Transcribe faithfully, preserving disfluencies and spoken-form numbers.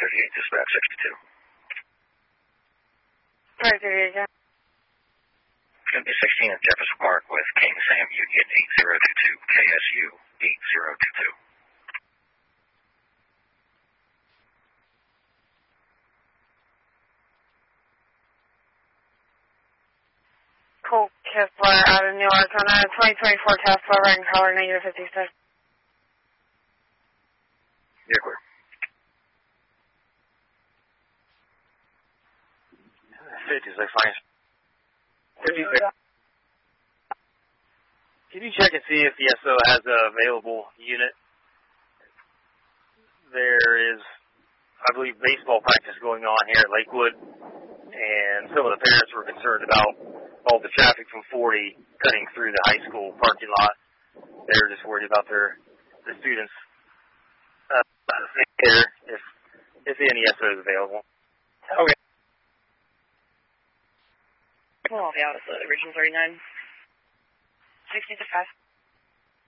thirty-eight, dispatch sixty-two. five thirty-eight, yeah. It's going to be sixteen at Jefferson Park with King Sam Union eight zero two two, K S U eight zero two two. Cool Kessler out of Newark on a twenty twenty-four Tesla, riding color negative fifty-six. Yeah, clear. fifty-six, fine. fifty-six. Can you check and see if the S O has an available unit? There is, I believe, baseball practice going on here at Lakewood, and some of the parents were concerned about all the traffic from forty cutting through the high school parking lot. They were just worried about their the students. Uh, if if any S O is available. Okay. Well, I'll be out at the original thirty-nine. sixty to five.